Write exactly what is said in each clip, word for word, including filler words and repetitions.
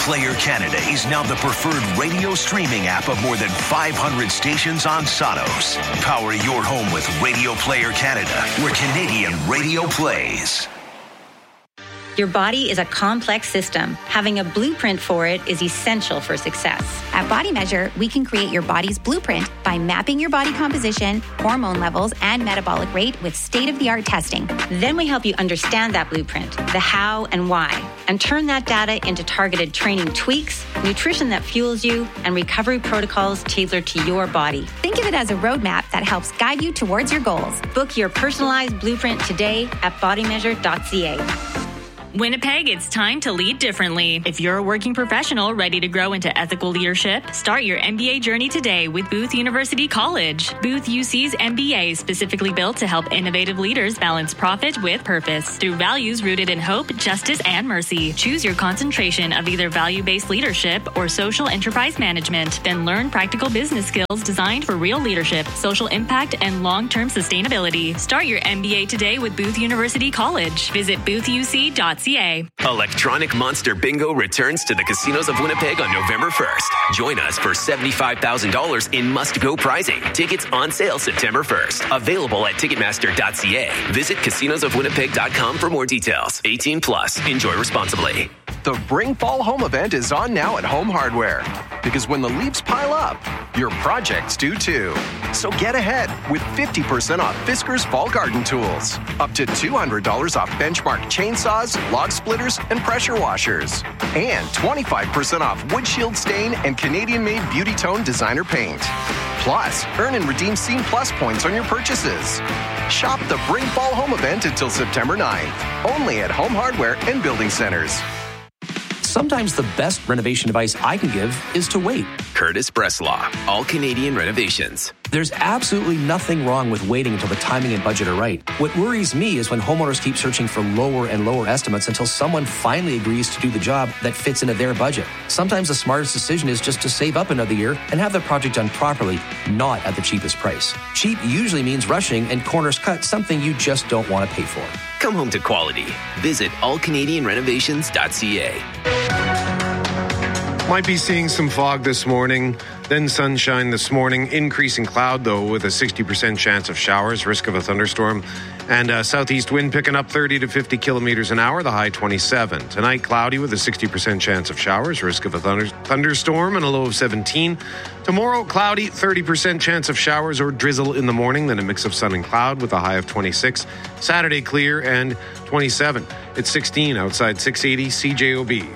Player Canada is now the preferred radio streaming app of more than five hundred stations on Sonos. Power your home with Radio Player Canada, where Canadian radio plays. Your body is a complex system. Having a blueprint for it is essential for success. At Body Measure, we can create your body's blueprint by mapping your body composition, hormone levels, and metabolic rate with state-of-the-art testing. Then we help you understand that blueprint, the how and why, and turn that data into targeted training tweaks, nutrition that fuels you, and recovery protocols tailored to your body. Think of it as a roadmap that helps guide you towards your goals. Book your personalized blueprint today at body measure dot c a. Winnipeg, it's time to lead differently. If you're a working professional ready to grow into ethical leadership, start your M B A journey today with Booth University College. Booth U C's M B A is specifically built to help innovative leaders balance profit with purpose through values rooted in hope, justice, and mercy. Choose your concentration of either value-based leadership or social enterprise management. Then learn practical business skills designed for real leadership, social impact, and long-term sustainability. Start your M B A today with Booth University College. Visit booth u c dot c a. Electronic Monster Bingo returns to the casinos of Winnipeg on November first. Join us for seventy-five thousand dollars in must-go prizing. Tickets on sale September first. Available at ticketmaster dot c a. Visit casinos of winnipeg dot com for more details. eighteen plus. Enjoy responsibly. The Bring Fall Home event is on now at Home Hardware. Because when the leaves pile up, your projects do too. So get ahead with fifty percent off Fiskars Fall Garden Tools. Up to two hundred dollars off Benchmark chainsaws, log splitters, and pressure washers. And twenty-five percent off Wood Shield Stain and Canadian-made Beauty Tone designer paint. Plus, earn and redeem Scene Plus points on your purchases. Shop the Bring Fall Home event until September ninth. Only at Home Hardware and Building Centers. Sometimes the best renovation advice I can give is to wait. Curtis Breslaw, All Canadian Renovations. There's absolutely nothing wrong with waiting until the timing and budget are right. What worries me is when homeowners keep searching for lower and lower estimates until someone finally agrees to do the job that fits into their budget. Sometimes the smartest decision is just to save up another year and have the project done properly, not at the cheapest price. Cheap usually means rushing and corners cut, something you just don't want to pay for. Come home to quality. Visit all canadian renovations dot c a. Might be seeing some fog this morning, then sunshine this morning. Increasing cloud, though, with a sixty percent chance of showers, risk of a thunderstorm. And a southeast wind picking up thirty to fifty kilometers an hour, the high twenty-seven. Tonight, cloudy with a sixty percent chance of showers, risk of a thunder- thunderstorm, and a low of seventeen. Tomorrow, cloudy, thirty percent chance of showers or drizzle in the morning, then a mix of sun and cloud with a high of twenty-six. Saturday, clear and twenty-seven. It's sixteen outside six eighty C J O B.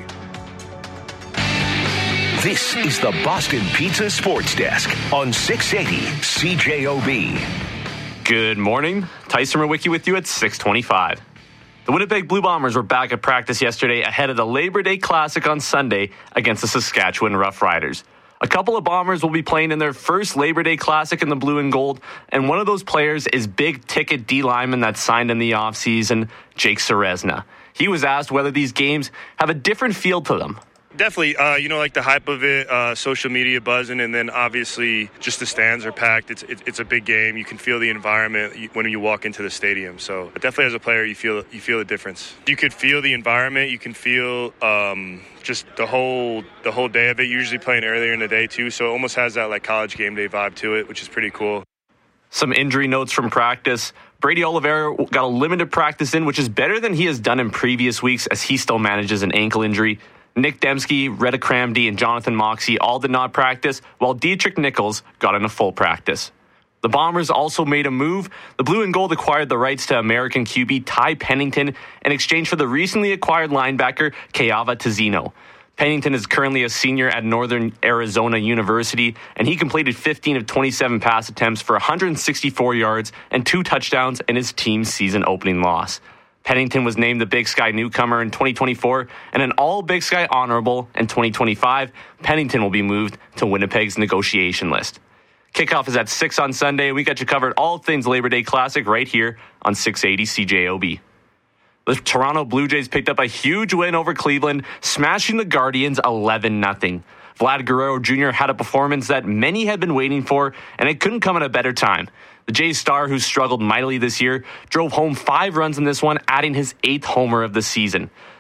This is the Boston Pizza Sports Desk on six eighty C J O B. Good morning. Tyson Rowicki with you at six twenty-five. The Winnipeg Blue Bombers were back at practice yesterday ahead of the Labor Day Classic on Sunday against the Saskatchewan Roughriders. A couple of Bombers will be playing in their first Labor Day Classic in the blue and gold, and one of those players is big-ticket D lineman that signed in the offseason, Jake Ceresna. He was asked whether these games have a different feel to them. Definitely, uh, you know, like the hype of it, uh, social media buzzing, and then obviously just the stands are packed. It's it, it's a big game. You can feel the environment when you walk into the stadium. So definitely as a player, you feel you feel the difference. You could feel the environment. You can feel um, just the whole the whole day of it. Usually playing earlier in the day too, so it almost has that like college game day vibe to it, which is pretty cool. Some injury notes from practice. Brady Oliveira got a limited practice in, which is better than he has done in previous weeks as he still manages an ankle injury. Nick Dembski, Retta Kramdi, and Jonathan Moxey all did not practice, while Dietrich Nichols got in a full practice. The Bombers also made a move. The Blue and Gold acquired the rights to American Q B Ty Pennington in exchange for the recently acquired linebacker Kayava Tizino. Pennington is currently a senior at Northern Arizona University, and he completed fifteen of twenty-seven pass attempts for one hundred sixty-four yards and two touchdowns in his team's season-opening loss. Pennington was named the Big Sky newcomer in twenty twenty-four and an all-Big Sky honorable in twenty twenty-five. Pennington will be moved to Winnipeg's negotiation list. Kickoff is at six on Sunday. We got you covered all things Labor Day Classic right here on six eighty C J O B. The Toronto Blue Jays picked up a huge win over Cleveland, smashing the Guardians eleven nothing. Vlad Guerrero Junior had a performance that many had been waiting for, and it couldn't come at a better time. The Jays star, who struggled mightily this year, drove home five runs in this one, adding his eighth homer of the season.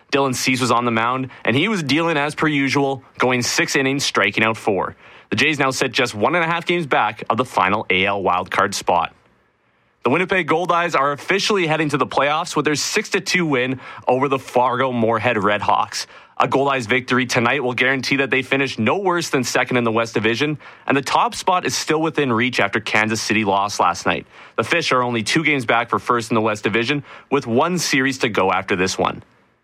Dylan Cease was on the mound, and he was dealing as per usual, going six innings, striking out four. The Jays now sit just one and a half games back of the final A L wildcard spot. The Winnipeg Goldeyes are officially heading to the playoffs with their six to two win over the Fargo-Moorhead Redhawks. A Goldeyes victory tonight will guarantee that they finish no worse than second in the West Division, and the top spot is still within reach after Kansas City lost last night. The Fish are only two games back for first in the West Division, with one series to go after this one.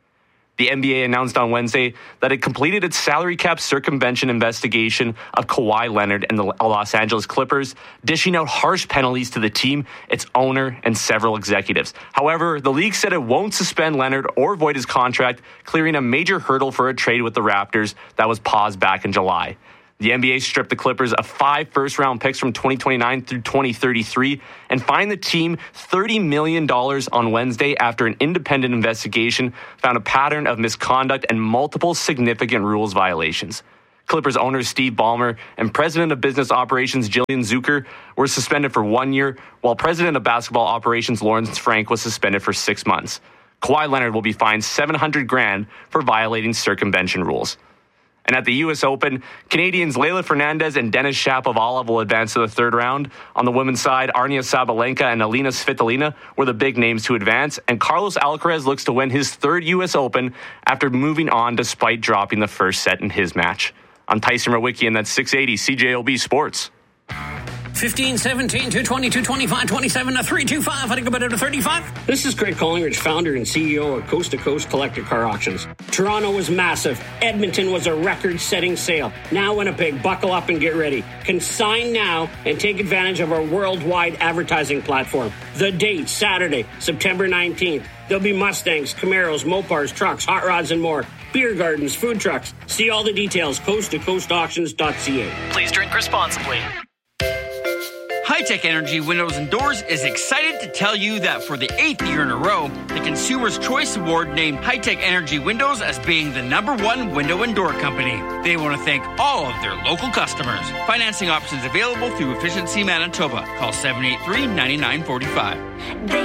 The N B A announced on Wednesday that it completed its salary cap circumvention investigation of Kawhi Leonard and the Los Angeles Clippers, dishing out harsh penalties to the team, its owner, and several executives. However, the league said it won't suspend Leonard or void his contract, clearing a major hurdle for a trade with the Raptors that was paused back in July. The N B A stripped the Clippers of five first-round picks from twenty twenty-nine through twenty thirty-three and fined the team thirty million dollars on Wednesday after an independent investigation found a pattern of misconduct and multiple significant rules violations. Clippers owner Steve Ballmer and president of business operations Jillian Zucker were suspended for one year, while president of basketball operations Lawrence Frank was suspended for six months. Kawhi Leonard will be fined seven hundred grand for violating circumvention rules. And at the U S Open, Canadians Leylah Fernandez and Denis Shapovalov will advance to the third round. On the women's side, Arina Sabalenka and Alina Svitolina were the big names to advance, and Carlos Alcaraz looks to win his third U S Open after moving on despite dropping the first set in his match. I'm Tyson Rowicki, and that's six eighty C J O B Sports. fifteen, seventeen, two twenty, two twenty-five, twenty-seven, to three twenty-five. I think about it to thirty-five. This is Craig Collingridge, founder and C E O of Coast to Coast Collector Car Auctions. Toronto was massive. Edmonton was a record-setting sale. Now Winnipeg, buckle up and get ready. Consign now and take advantage of our worldwide advertising platform. The date, Saturday, September nineteenth. There'll be Mustangs, Camaros, Mopars, trucks, hot rods, and more. Beer gardens, food trucks. See all the details, coast to coast auctions dot c a. Please drink responsibly. High-Tech Energy Windows and Doors is excited to tell you that for the eighth year in a row, the Consumer's Choice Award named High-Tech Energy Windows as being the number one window and door company. They want to thank all of their local customers. Financing options available through Efficiency Manitoba. Call seven eight three, nine nine four five.